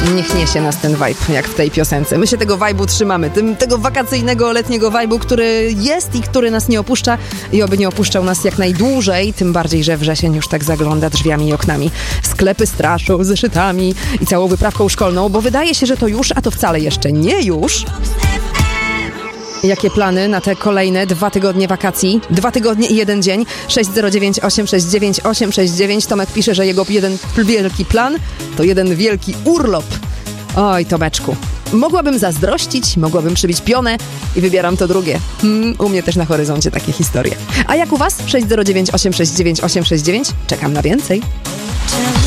Niech niesie nas ten vibe, jak w tej piosence. My się tego vibe'u trzymamy, tego wakacyjnego, letniego vibe'u, który jest i który nas nie opuszcza i oby nie opuszczał nas jak najdłużej, tym bardziej, że wrzesień już tak zagląda drzwiami i oknami. Sklepy straszą zeszytami i całą wyprawką szkolną, bo wydaje się, że to już, a to wcale jeszcze nie już. Jakie plany na te kolejne 2 tygodnie wakacji? 2 tygodnie i 1 dzień. 609 869 869. Tomek pisze, że jego jeden wielki plan to jeden wielki urlop. Oj, Tomeczku. Mogłabym zazdrościć, mogłabym przybić pionę i wybieram to drugie. U mnie też na horyzoncie takie historie. A jak u was? 609 869 869. Czekam na więcej.